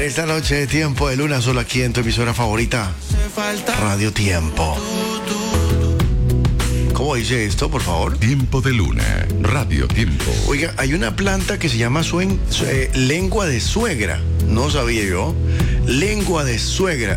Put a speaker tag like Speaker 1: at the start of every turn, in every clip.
Speaker 1: En esta noche de Tiempo de Luna, solo aquí en tu emisora favorita, Radio Tiempo. ¿Cómo dice esto, por favor?
Speaker 2: Tiempo de Luna, Radio Tiempo.
Speaker 1: Oiga, hay una planta que se llama lengua de suegra. No sabía yo. Lengua de suegra.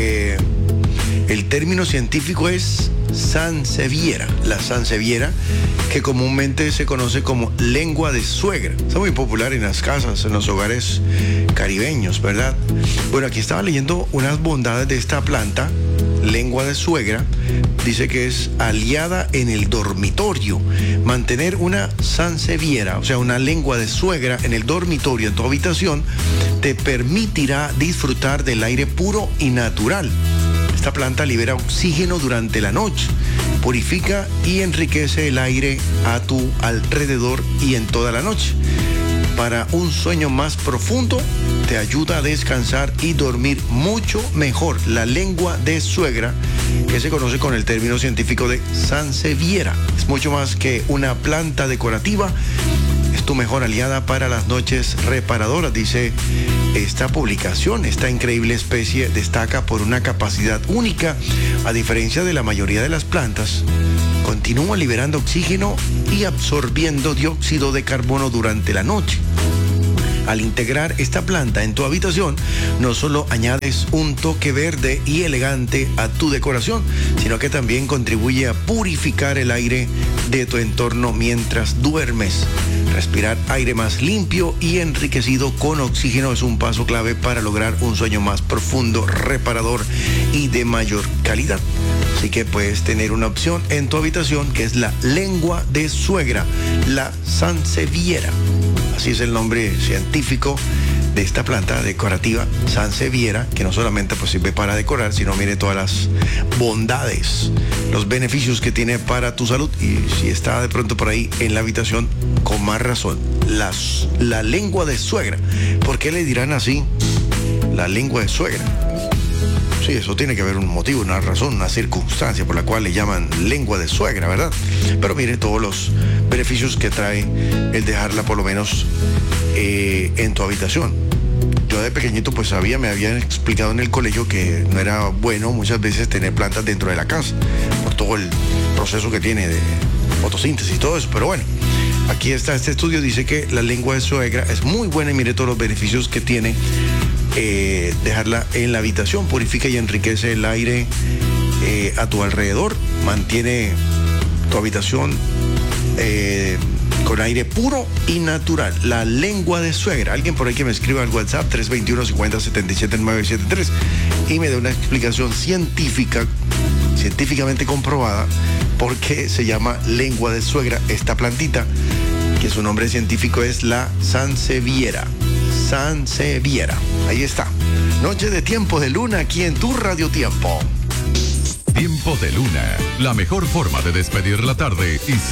Speaker 1: El término científico es sansevieria. La sansevieria, que comúnmente se conoce como lengua de suegra. Está muy popular en las casas, en los hogares caribeños, ¿verdad? Bueno, aquí estaba leyendo unas bondades de esta planta, lengua de suegra. Dice que es aliada en el dormitorio. Mantener una sansevieria, o sea, una lengua de suegra en el dormitorio, en tu habitación, te permitirá disfrutar del aire puro y natural. Esta planta libera oxígeno durante la noche, purifica y enriquece el aire a tu alrededor y en toda la noche. Para un sueño más profundo, te ayuda a descansar y dormir mucho mejor. La lengua de suegra, que se conoce con el término científico de sansevieria, es mucho más que una planta decorativa. Es tu mejor aliada para las noches reparadoras, dice esta publicación. Esta increíble especie destaca por una capacidad única. A diferencia de la mayoría de las plantas, continúa liberando oxígeno y absorbiendo dióxido de carbono durante la noche. Al integrar esta planta en tu habitación, no solo añades un toque verde y elegante a tu decoración, sino que también contribuye a purificar el aire de tu entorno mientras duermes. Respirar aire más limpio y enriquecido con oxígeno es un paso clave para lograr un sueño más profundo, reparador y de mayor calidad. Así que puedes tener una opción en tu habitación que es la lengua de suegra, la sansevieria. Así es el nombre científico de esta planta decorativa, sansevieria, que no solamente pues sirve para decorar, sino mire todas las bondades, los beneficios que tiene para tu salud. Y si está de pronto por ahí en la habitación, con más razón, la lengua de suegra. ¿Por qué le dirán así la lengua de suegra? Sí, eso tiene que haber un motivo, una razón, una circunstancia por la cual le llaman lengua de suegra, ¿verdad? Pero mire todos los beneficios que trae el dejarla por lo menos en tu habitación. Yo de pequeñito pues me habían explicado en el colegio que no era bueno muchas veces tener plantas dentro de la casa, por todo el proceso que tiene de fotosíntesis y todo eso, pero bueno. Aquí está este estudio, dice que la lengua de suegra es muy buena y mire todos los beneficios que tiene dejarla en la habitación. Purifica y enriquece el aire a tu alrededor, mantiene tu habitación con aire puro y natural. La lengua de suegra. Alguien por ahí que me escriba al WhatsApp 321-50-77-973 y me dé una explicación científicamente comprobada por qué se llama lengua de suegra esta plantita, que su nombre científico es la sansevieria. Sansevieria. Ahí está. Noche de Tiempo de Luna aquí en tu Radio Tiempo.
Speaker 2: Tiempo de Luna, la mejor forma de despedir la tarde y